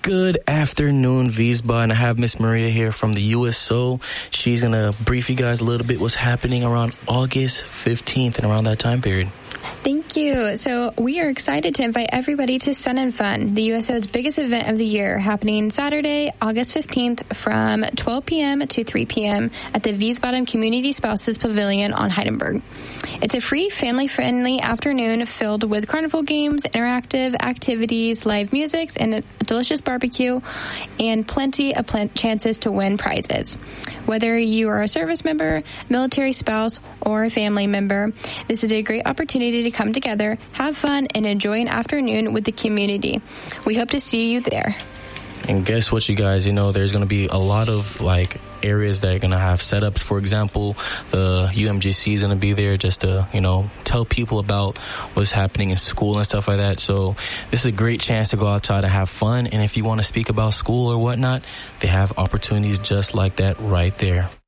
Good afternoon, Wiesbaden, and I have Miss Maria here from the USO. She's going to brief you guys a little bit what's happening around August 15th and around that time period. Thank you. So we are excited to invite everybody to Sun and Fun, the USO's biggest event of the year, happening Saturday, August 15th from 12 p.m. to 3 p.m. at the Wiesbaden Community Spouses Pavilion on Heidenberg. It's a free, family-friendly afternoon filled with carnival games, interactive activities, live music, and a delicious barbecue, and plenty of chances to win prizes. Whether you are a service member, military spouse, or a family member, this is a great opportunity to come together, have fun, and enjoy an afternoon with the community. We hope to see you there. And guess what, you guys? There's going to be a lot of, areas that are going to have setups. For example, the UMGC is going to be there just to, tell people about what's happening in school and stuff like that. So this is a great chance to go outside and have fun. And if you want to speak about school or whatnot, they have opportunities just like that right there.